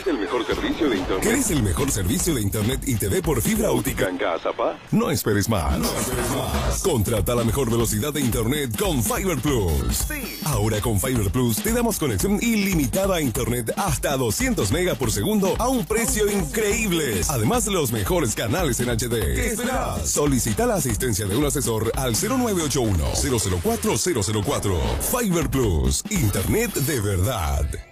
¿Quieres el mejor servicio de internet? ¿Quieres el mejor servicio de internet y TV por fibra óptica en casa, pa? No esperes más. Contrata la mejor velocidad de internet con Fiber Plus. Sí. Ahora con Fiber Plus te damos conexión ilimitada a internet hasta 200 megas por segundo a un precio increíble. Además, los mejores canales en HD. ¿Qué esperas? Solicita la asistencia de un asesor al 0981 004 004. Fiber Plus, internet de verdad.